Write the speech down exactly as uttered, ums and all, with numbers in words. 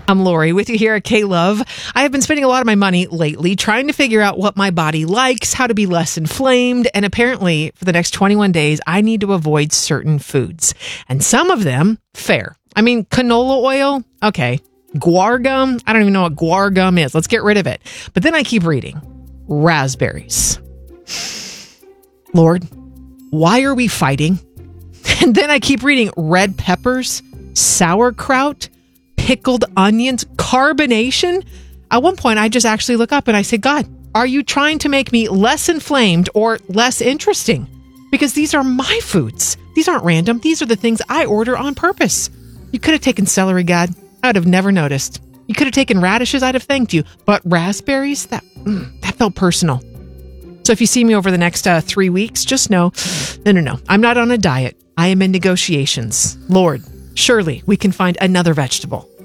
I'm Lori with you here at K-Love. I have been spending a lot of my money lately trying to figure out what my body likes, how to be less inflamed, and apparently for the next twenty-one days, I need to avoid certain foods. And some of them, fair. I mean, canola oil, okay. Guar gum, I don't even know what guar gum is. Let's get rid of it. But then I keep reading. Raspberries. Lord, why are we fighting? And then I keep reading red peppers, sauerkraut, pickled onions, carbonation. At one point, I just actually look up and I say, God, are you trying to make me less inflamed or less interesting? Because these are my foods. These aren't random. These are the things I order on purpose. You could have taken celery, God. I would have never noticed. You could have taken radishes. I'd have thanked you. But raspberries, that, mm, that felt personal. So if you see me over the next uh, three weeks, just know, no, no, no. I'm not on a diet. I am in negotiations. Lord, surely we can find another vegetable.